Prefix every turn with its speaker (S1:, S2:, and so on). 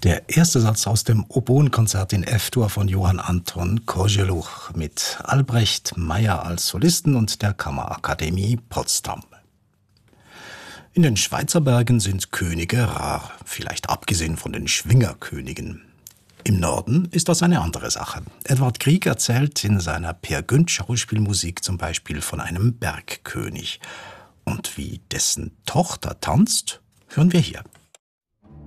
S1: Der erste Satz aus dem Oboenkonzert in F-Dur von Johann Anton Kozeluch mit Albrecht Meyer als Solisten und der Kammerakademie Potsdam. In den Schweizer Bergen sind Könige rar, vielleicht abgesehen von den Schwingerkönigen. Im Norden ist das eine andere Sache. Edward Grieg erzählt in seiner Peer Gynt Schauspielmusik zum Beispiel von einem Bergkönig. Und wie dessen Tochter tanzt, hören wir hier.